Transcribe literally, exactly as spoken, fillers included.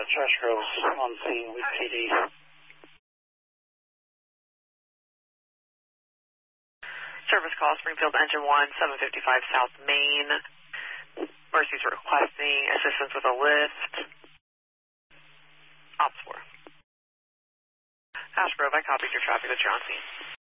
Trash Groves on scene with P D. Service call, Springfield Engine one, seven fifty-five South Main. Mercy's requesting assistance with a lift. Ops four. Ash Grove, I copied your traffic that you're on scene.